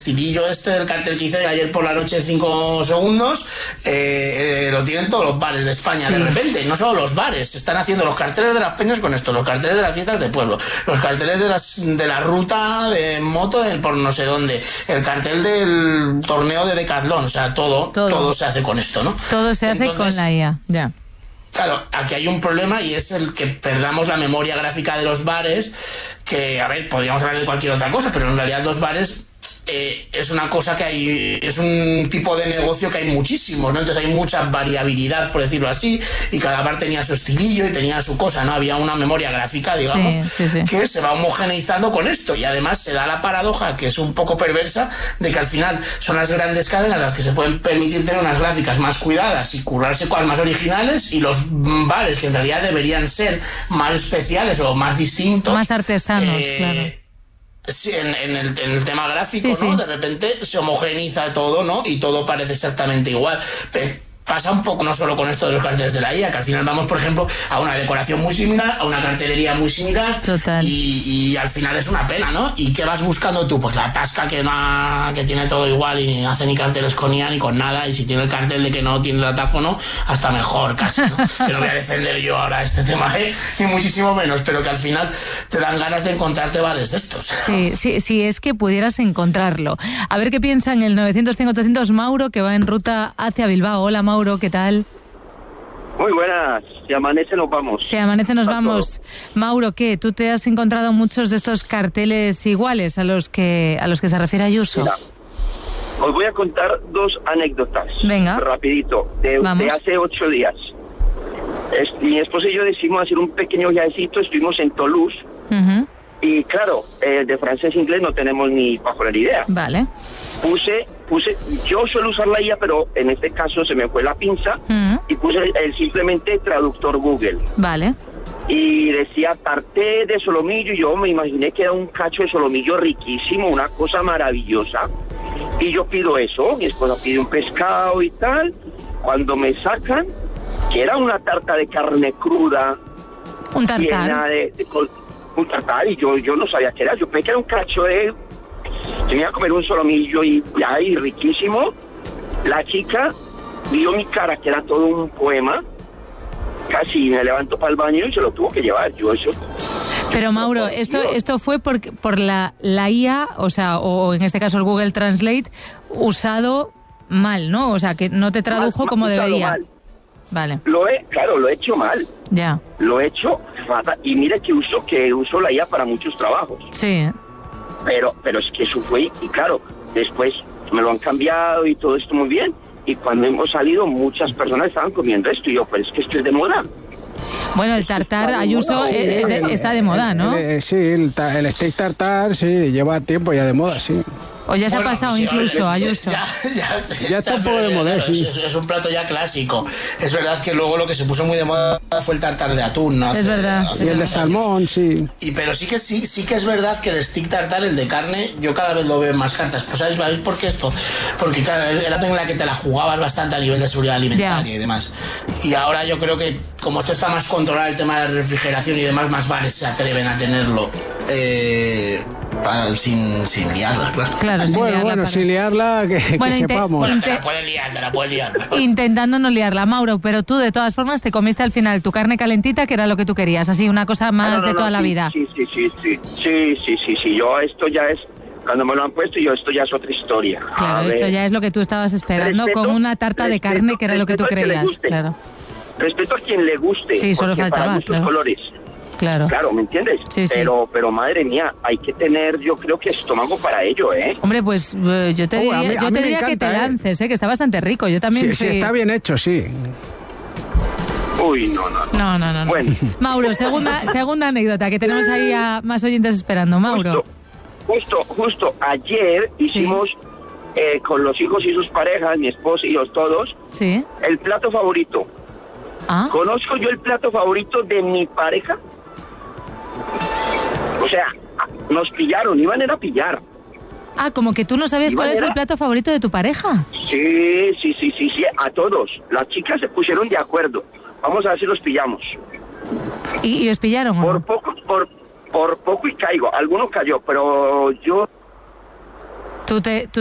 estilillo del cartel que hice ayer por la noche de 5 segundos, lo tienen todos los bares de España. De repente, no solo los bares, están haciendo los carteles de las peñas con esto, los carteles de las fiestas de pueblo, los carteles de la ruta de moto por no sé dónde, el cartel del torneo de Decathlon, o sea, todo se hace con esto, ¿no? Todo se hace con la IA, ya. Claro, aquí hay un problema y es el que perdamos la memoria gráfica de los bares, que, a ver, podríamos hablar de cualquier otra cosa, pero en realidad los bares es una cosa que hay, es un tipo de negocio que hay muchísimos, ¿no? Entonces hay mucha variabilidad, por decirlo así, y cada bar tenía su estilillo y tenía su cosa, ¿no? Había una memoria gráfica, digamos, que se va homogeneizando con esto, y además se da la paradoja, que es un poco perversa, de que al final son las grandes cadenas las que se pueden permitir tener unas gráficas más cuidadas y currarse cosas más originales, y los bares que en realidad deberían ser más especiales o más distintos, más artesanos, claro. Sí, en el tema gráfico, ¿no? De repente se homogeneiza todo, ¿no? Y todo parece exactamente igual. Pero pasa un poco no solo con esto de los carteles de la IA, que al final vamos, por ejemplo, a una decoración muy similar, a una cartelería muy similar. Total. Y al final es una pena, ¿no? ¿Y qué vas buscando tú? Pues la tasca que tiene todo igual y ni hace ni carteles con IA ni con nada, y si tiene el cartel de que no tiene datáfono, hasta mejor casi, ¿no? Que no voy a defender yo ahora este tema, ni muchísimo menos, pero que al final te dan ganas de encontrarte bares de estos. Sí, es que pudieras encontrarlo. A ver qué piensa en el 900-100-800 Mauro, que va en ruta hacia Bilbao. Hola, Mauro, ¿qué tal? Muy buenas, si amanece nos vamos. Si amanece nos vamos. Mauro, ¿qué? ¿Tú te has encontrado muchos de estos carteles iguales a los que se refiere Ayuso? Mira, os voy a contar dos anécdotas. Venga. Rapidito, de hace 8 días. Mi esposa y yo decidimos hacer un pequeño viajecito, estuvimos en Toulouse. Y claro, de francés e inglés no tenemos ni bajo la idea. Vale. Yo suelo usar la IA, pero en este caso se me fue la pinza y puse simplemente traductor Google. Vale. Y decía tarté de solomillo, y yo me imaginé que era un cacho de solomillo riquísimo, una cosa maravillosa. Y yo pido eso, mi esposa pide un pescado y tal. Cuando me sacan, que era una tarta de carne cruda. Un tartar. Llena un tartar, y yo no sabía qué era. Yo pensé que era un cacho de... Tenía que comer un solomillo y riquísimo. La chica vio mi cara, que era todo un poema. Casi me levantó para el baño y se lo tuvo que llevar. Pero Mauro, esto fue por la IA, o en este caso el Google Translate, usado mal, ¿no? O sea, que no te tradujo como debería. Mal. Vale. Lo he hecho mal. Ya. Lo he hecho fatal. Y mire que uso la IA para muchos trabajos. Sí. Pero es que eso fue, y claro, después me lo han cambiado y todo esto muy bien. Y cuando hemos salido, muchas personas estaban comiendo esto, y yo, pero es que esto es de moda. Bueno, el tartar, Ayuso, está de moda, ¿no? Sí, el steak tartar, sí, lleva tiempo ya de moda, sí. O ya se ha pasado incluso, Ayuso. Ya está un poco de moda, claro, sí. Es un plato ya clásico. Es verdad que luego lo que se puso muy de moda fue el tartar de atún, ¿no? Es verdad. Y el de salmón, sí. Pero sí que es verdad que el stick tartar, el de carne, yo cada vez lo veo en más cartas. Pues ¿sabéis por qué esto? Porque claro, era en la que te la jugabas bastante a nivel de seguridad alimentaria y demás. Y ahora yo creo que como esto está más controlado, el tema de la refrigeración y demás, más bares se atreven a tenerlo. Sin liarla, claro. Sin liarla, que sepamos. Te la pueden liar. Intentando no liarla, Mauro, pero tú de todas formas te comiste al final tu carne calentita, que era lo que tú querías, así una cosa más de toda la vida. Sí. Yo esto ya es, cuando me lo han puesto, esto ya es otra historia. Claro, esto ya es lo que tú estabas esperando, con una tarta de carne, que era lo que tú creías. Claro. Respeto a quien le guste. Sí, solo faltaba, para muchos colores. Claro, ¿me entiendes? Sí. Pero madre mía, hay que tener, yo creo que estómago para ello, ¿eh? Hombre, pues yo te diría que te lances, que está bastante rico. Yo también. Sí, está bien hecho, sí. Uy, no. No. Bueno. Mauro, segunda anécdota, que tenemos ahí a más oyentes esperando. Mauro. Justo ayer hicimos con los hijos y sus parejas, mi esposa y los todos, el plato favorito. ¿Conozco yo el plato favorito de mi pareja? O sea, nos pillaron, iban a pillar. Como que tú no sabías cuál es el plato favorito de tu pareja. Sí, a todos. Las chicas se pusieron de acuerdo. Vamos a ver si los pillamos. ¿Y os pillaron o no? Por poco y caigo. Alguno cayó, pero yo... Tú